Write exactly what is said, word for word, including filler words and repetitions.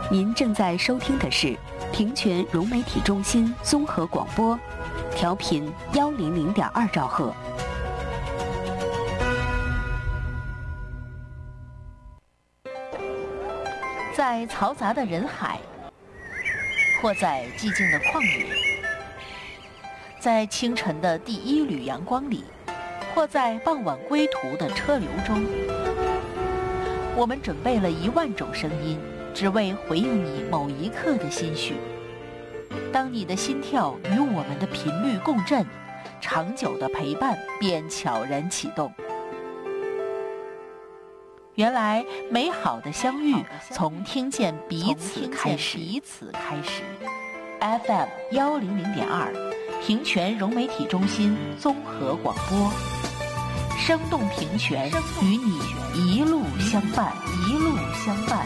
您正在收听的是平泉融媒体中心综合广播，调频幺零零点二兆赫。在嘈杂的人海，或在寂静的旷野，在清晨的第一缕阳光里，或在傍晚归途的车流中，我们准备了一万种声音，只为回应你某一刻的心绪。当你的心跳与我们的频率共振，长久的陪伴便悄然启动。原来美好的相遇从听见彼此开始。彼此开始。F M 幺零零点二，平泉融媒体中心综合广播，生动平泉，与你一路相伴，一路相伴。